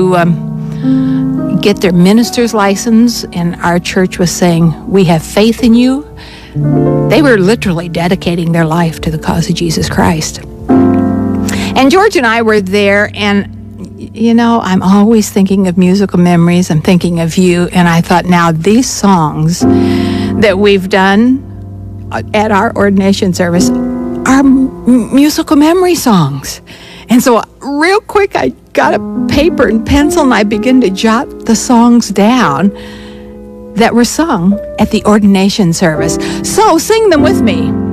to get their minister's license, and our church was saying, "We have faith in you." They were literally dedicating their life to the cause of Jesus Christ. And George and I were there, and you know, I'm always thinking of musical memories. I'm thinking of you, and I thought, now these songs that we've done at our ordination service are musical memory songs. And so real quick, I got a paper and pencil, and I began to jot the songs down that were sung at the ordination service. So sing them with me.